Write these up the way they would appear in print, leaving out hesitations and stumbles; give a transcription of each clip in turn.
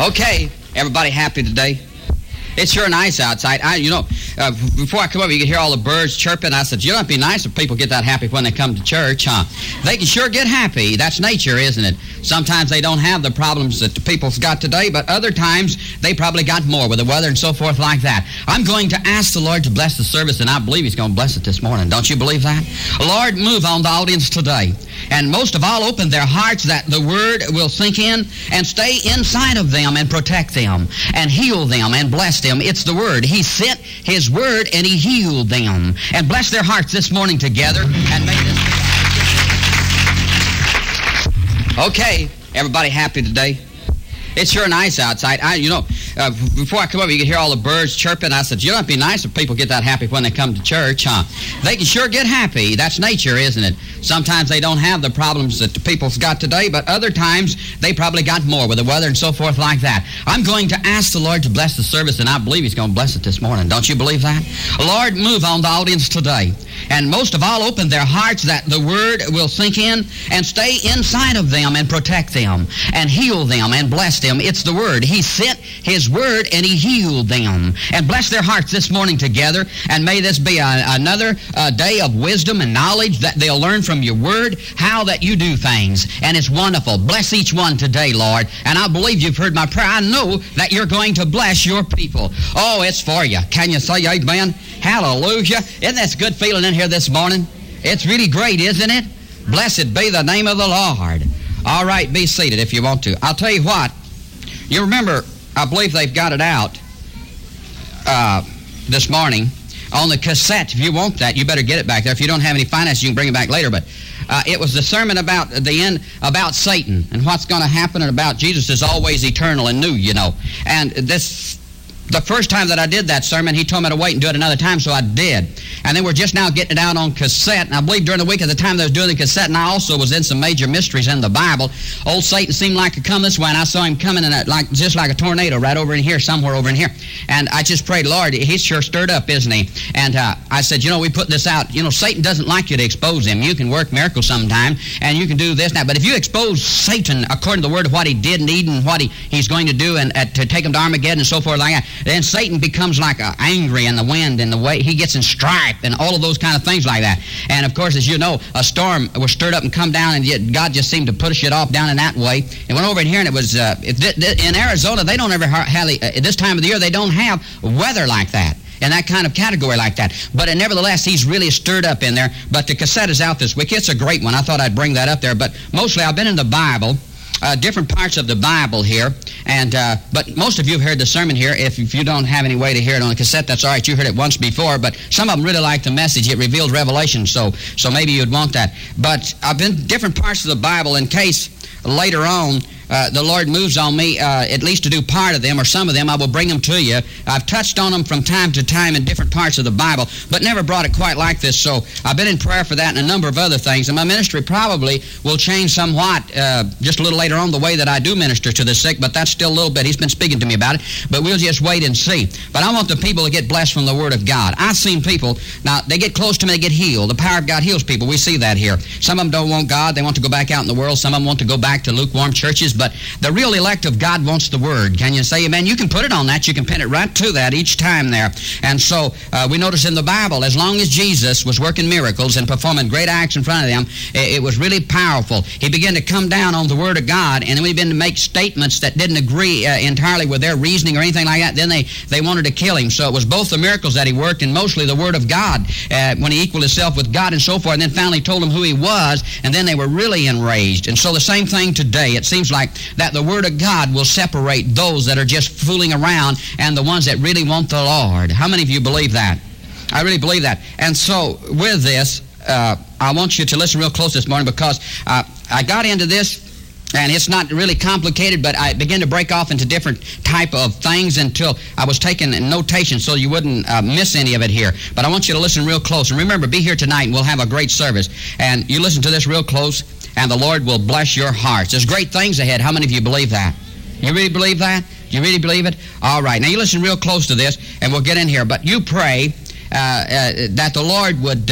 Okay, everybody happy today? It's sure nice outside. Before I come over, you can hear all the birds chirping. I said, it'd be nice if people get that happy when they come to church, huh? They can sure get happy. That's nature, isn't it? Sometimes they don't have the problems that the people's got today, but other times they probably got more with the weather and so forth like that. I'm going to ask the Lord to bless the service, and I believe He's going to bless it this morning. Don't you believe that? Lord, move on the audience today. And most of all, open their hearts that the Word will sink in and stay inside of them and protect them and heal them and bless them. It's the Word. He sent His Word and He healed them. And bless their hearts this morning together and make this. Okay, everybody happy today? It's sure nice outside. Before I come over, you can hear all the birds chirping. I said, it'd be nice if people get that happy when they come to church, huh? They can sure get happy. That's nature, isn't it? Sometimes they don't have the problems that the people's got today, but other times they probably got more with the weather and so forth like that. I'm going to ask the Lord to bless the service, and I believe He's going to bless it this morning. Don't you believe that? Lord, move on the audience today. And most of all, open their hearts that the Word will sink in and stay inside of them and protect them and heal them and bless them. It's the Word. He sent His Word and He healed them. And bless their hearts this morning together, and may this be another day of wisdom and knowledge that they'll learn from your Word, how that you do things. And it's wonderful. Bless each one today, Lord. And I believe you've heard my prayer. I know that you're going to bless your people. Oh, it's for you. Can you say amen? Hallelujah. Isn't that a good feeling in here this morning? It's really great, isn't it? Blessed be the name of the Lord. All right, be seated if you want to. I'll tell you what. You remember, I believe they've got it out this morning on the cassette. If you want that, you better get it back there. If you don't have any finances, you can bring it back later. But it was the sermon about the end, about Satan and what's going to happen, and about Jesus is always eternal and new, you know. And the first time that I did that sermon, he told me to wait and do it another time, so I did. And then we're just now getting it out on cassette. And I believe during the week at the time they was doing the cassette, and I also was in some major mysteries in the Bible. Old Satan seemed like to come this way, and I saw him coming in just like a tornado right over in here, somewhere over in here. And I just prayed, Lord, he's sure stirred up, isn't he? And I said, we put this out. Satan doesn't like you to expose him. You can work miracles sometime, and you can do this now. But if you expose Satan according to the Word of what he did in Eden and what he's going to do and to take him to Armageddon and so forth like that, then Satan becomes like angry in the wind and the way he gets in strife and all of those kind of things like that. And of course, as you know, a storm was stirred up and come down, and yet God just seemed to push it off down in that way. It went over in here, and it was in Arizona. They don't ever at this time of the year they don't have weather like that. In that kind of category like that. But nevertheless, he's really stirred up in there. But the cassette is out this week. It's a great one. I thought I'd bring that up there. But mostly I've been in the Bible, different parts of the Bible here. And but most of you have heard the sermon here. If you don't have any way to hear it on the cassette, that's all right. You heard it once before. But some of them really like the message. It reveals revelation. So maybe you'd want that. But I've been different parts of the Bible in case later on the Lord moves on me at least to do part of them or some of them. I will bring them to you. I've touched on them from time to time in different parts of the Bible, but never brought it quite like this. So I've been in prayer for that and a number of other things. And my ministry probably will change somewhat just a little later on the way that I do minister to the sick, but that's still a little bit. He's been speaking to me about it, but we'll just wait and see. But I want the people to get blessed from the Word of God. I've seen people, now they get close to me, they get healed. The power of God heals people. We see that here. Some of them don't want God. They want to go back out in the world. Some of them want to go back to lukewarm churches, but the real elect of God wants the Word. Can you say amen? You can put it on that. You can pin it right to that each time there. And so we notice in the Bible, as long as Jesus was working miracles and performing great acts in front of them, it was really powerful. He began to come down on the Word of God, and then he began to make statements that didn't agree entirely with their reasoning or anything like that. Then they wanted to kill him. So it was both the miracles that he worked and mostly the Word of God when he equaled himself with God and so forth, and then finally told them who he was, and then they were really enraged. And so the same thing today. It seems like that the Word of God will separate those that are just fooling around and the ones that really want the Lord. How many of you believe that? I really believe that. And so with this, I want you to listen real close this morning, because I got into this, and it's not really complicated, but I began to break off into different type of things until I was taking notation so you wouldn't miss any of it here. But I want you to listen real close. And remember, be here tonight and we'll have a great service. And you listen to this real close, and the Lord will bless your hearts. There's great things ahead. How many of you believe that? You really believe that? You really believe it? All right. Now you listen real close to this, and we'll get in here. But you pray that the Lord would,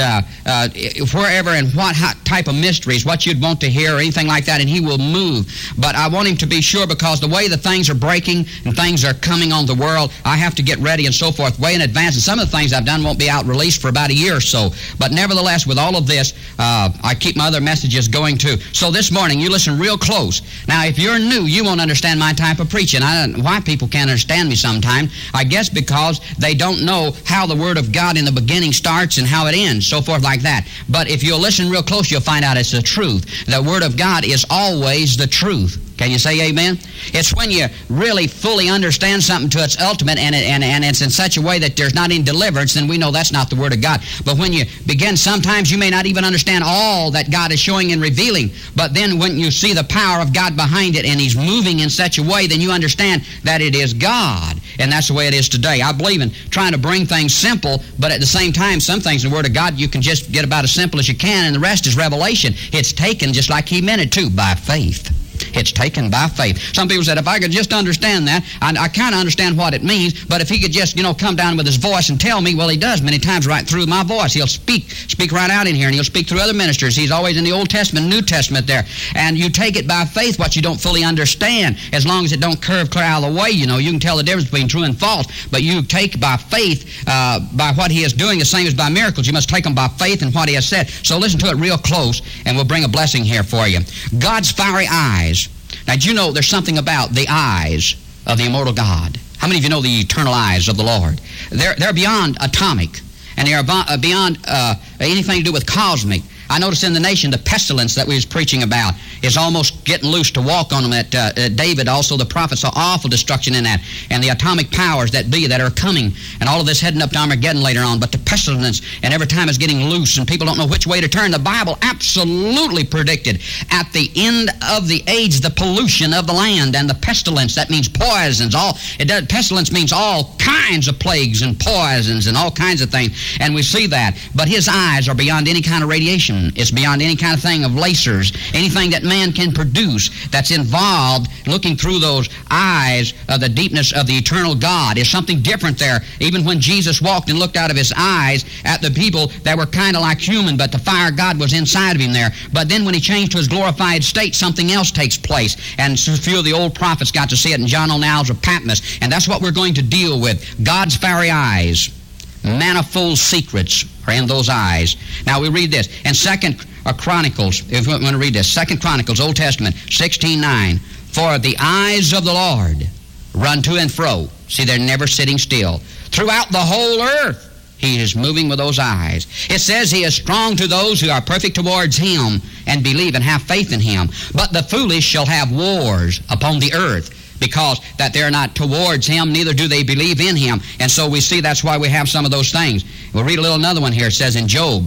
wherever and what type of mysteries, what you'd want to hear or anything like that, and He will move. But I want Him to be sure, because the way the things are breaking and things are coming on the world, I have to get ready and so forth way in advance. And some of the things I've done won't be out released for about a year or so. But nevertheless, with all of this, I keep my other messages going too. So this morning, you listen real close. Now, if you're new, you won't understand my type of preaching. I don't know why people can't understand me sometimes. I guess because they don't know how the Word of God in the beginning starts and how it ends, so forth like that. But if you'll listen real close, you'll find out it's the truth. The Word of God is always the truth. Can you say amen? It's when you really fully understand something to its ultimate and it's in such a way that there's not any deliverance, then we know that's not the Word of God. But when you begin, sometimes you may not even understand all that God is showing and revealing. But then when you see the power of God behind it and He's moving in such a way, then you understand that it is God. And that's the way it is today. I believe in trying to bring things simple, but at the same time, some things in the Word of God you can just get about as simple as you can, and the rest is revelation. It's taken just like He meant it to, by faith. It's taken by faith. Some people said, if I could just understand that, I kind of understand what it means, but if He could just, come down with His voice and tell me, well, He does many times right through my voice. He'll speak right out in here, and He'll speak through other ministers. He's always in the Old Testament, New Testament there. And you take it by faith, what you don't fully understand, as long as it don't curve clear out of the way, you can tell the difference between true and false. But you take by faith, by what He is doing, the same as by miracles. You must take them by faith in what He has said. So listen to it real close, and we'll bring a blessing here for you. God's fiery eyes. Now, do you know there's something about the eyes of the immortal God? How many of you know the eternal eyes of the Lord? They're beyond atomic, and they are beyond anything to do with cosmic. I noticed in the nation the pestilence that we was preaching about is almost getting loose to walk on them. At David, also the prophet, saw awful destruction in that. And the atomic powers that are coming, and all of this heading up to Armageddon later on. But the pestilence, and every time it's getting loose, and people don't know which way to turn. The Bible absolutely predicted at the end of the age the pollution of the land and the pestilence. That means poisons. Pestilence means all kinds of plagues and poisons and all kinds of things. And we see that. But His eyes are beyond any kind of radiation. It's beyond any kind of thing of lasers, anything that man can produce that's involved looking through those eyes of the deepness of the eternal God. Is something different there. Even when Jesus walked and looked out of His eyes at the people that were kind of like human, but the fire of God was inside of Him there. But then when He changed to His glorified state, something else takes place. And a few of the old prophets got to see it in John on the Isles of Patmos. And that's what we're going to deal with. God's fiery eyes. Manifold secrets are in those eyes. Now we read this in 2 Chronicles. If we want to read this, 2 Chronicles, Old Testament, 16:9. For the eyes of the Lord run to and fro. See, they're never sitting still. Throughout the whole earth, He is moving with those eyes. It says He is strong to those who are perfect towards Him and believe and have faith in Him. But the foolish shall have wars upon the earth, because that they're not towards Him, neither do they believe in Him. And so we see that's why we have some of those things. We'll read another one here. It says in Job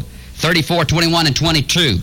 34:21 and 22,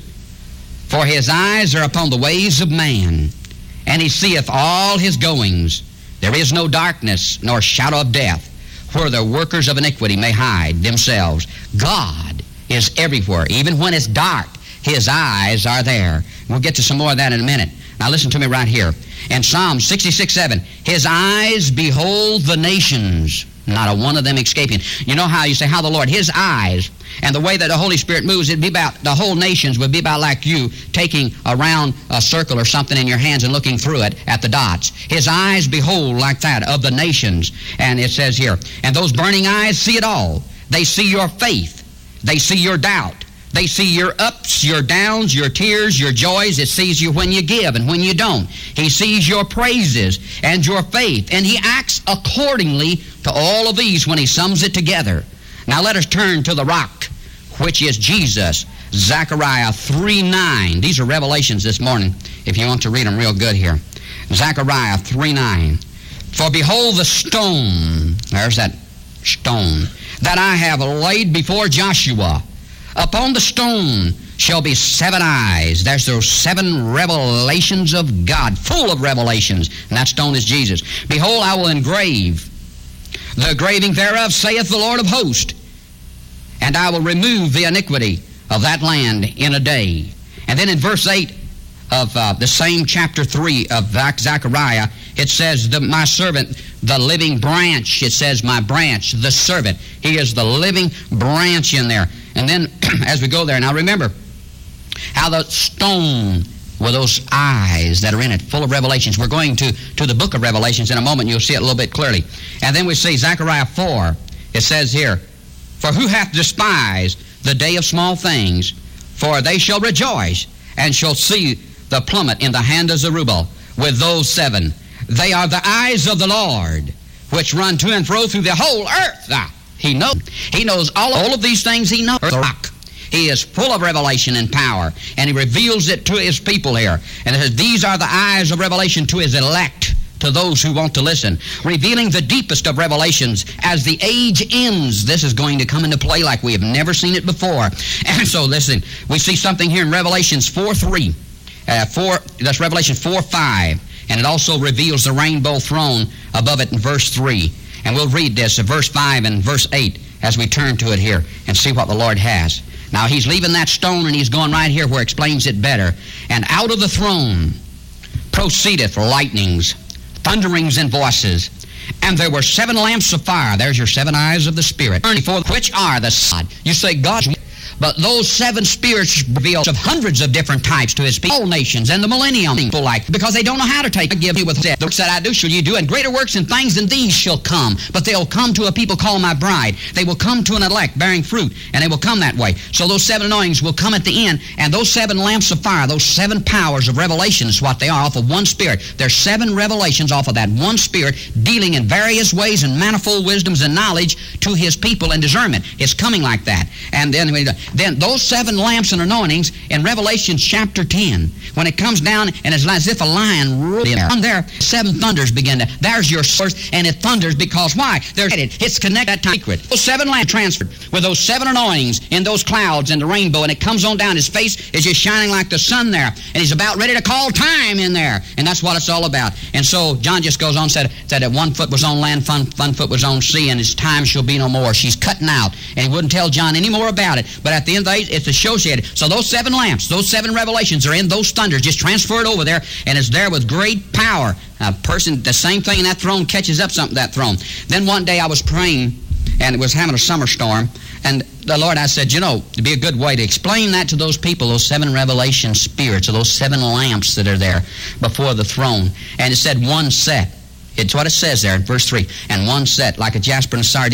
For His eyes are upon the ways of man, and He seeth all his goings. There is no darkness nor shadow of death, where the workers of iniquity may hide themselves. God is everywhere. Even when it's dark, His eyes are there. We'll get to some more of that in a minute. Now listen to me right here. In Psalm 66:7, His eyes behold the nations, not a one of them escaping. You know how you say, how the Lord, His eyes, and the way that the Holy Spirit moves, it'd be about, the whole nations would be about like you taking a round circle or something in your hands and looking through it at the dots. His eyes behold like that of the nations. And it says here, and those burning eyes see it all. They see your faith. They see your doubt. They see your ups, your downs, your tears, your joys. It sees you when you give and when you don't. He sees your praises and your faith, and He acts accordingly to all of these when He sums it together. Now let us turn to the rock, which is Jesus. Zechariah 3:9. These are revelations this morning, if you want to read them real good here. Zechariah 3:9. For behold the stone, there's that stone, that I have laid before Joshua. Upon the stone shall be 7 eyes. There's those 7 revelations of God, full of revelations, and that stone is Jesus. Behold, I will engrave the engraving thereof, saith the Lord of hosts, and I will remove the iniquity of that land in a day. And then in verse 8 of the same chapter 3 of Zechariah, it says, my servant the living branch. It says, my branch, the servant. He is the living branch in there. And then as we go there, now remember how the stone with those eyes that are in it, full of revelations. We're going to the book of Revelations in a moment. You'll see it a little bit clearly. And then we see Zechariah 4. It says here, for who hath despised the day of small things? For they shall rejoice, and shall see the plummet in the hand of Zerubbabel with those 7. They are the eyes of the Lord, which run to and fro through the whole earth. He knows all of these things. He knows the rock. He is full of revelation and power, and he reveals it to his people here. And it says, these are the eyes of revelation to his elect, to those who want to listen, revealing the deepest of revelations as the age ends. This is going to come into play like we have never seen it before. And so listen, we see something here in Revelations 4:3. That's Revelation 4:5. And it also reveals the rainbow throne above it in verse 3. And we'll read this in verse 5 and verse 8 as we turn to it here and see what the Lord has. Now he's leaving that stone and he's going right here where it explains it better. And out of the throne proceedeth lightnings, thunderings, and voices. And there were 7 lamps of fire. There's your 7 eyes of the Spirit, for which are the sun. You say God's, but those 7 spirits reveal of hundreds of different types to his people, all nations, and the millennium people like, because they don't know how to take. I give you with that. The works that I do shall you do, and greater works and things than these shall come. But they'll come to a people called my bride. They will come to an elect bearing fruit, and they will come that way. So those 7 anointings will come at the end, and those 7 lamps of fire, those 7 powers of revelation is what they are off of one Spirit. There's 7 revelations off of that one Spirit, dealing in various ways and manifold wisdoms and knowledge to his people and discernment. It's coming like that. And then those 7 lamps and anointings in Revelation chapter 10, when it comes down and it's as if a lion roared in there, 7 thunders begin to, there's your source, and it thunders because why? It's connected to secret. Those 7 lamps transferred with those 7 anointings in those clouds and the rainbow, and it comes on down. His face is just shining like the sun there, and he's about ready to call time in there, and that's what it's all about. And so John just goes on, said that 1 foot was on land, 1 foot was on sea, and his time shall be no more. She's cutting out, and he wouldn't tell John any more about it, but at the end of the day, it's associated. So those 7 lamps, those 7 revelations are in those thunders, just transferred over there, and it's there with great power. A person, the same thing in that throne catches up something that throne. Then one day I was praying, and it was having a summer storm, and the Lord, I said, you know, it'd be a good way to explain that to those people, those 7 revelation spirits, or those 7 lamps that are there before the throne. And it said 1 set. It's what it says there in verse 3. And 1 set, like a jasper and a sardine.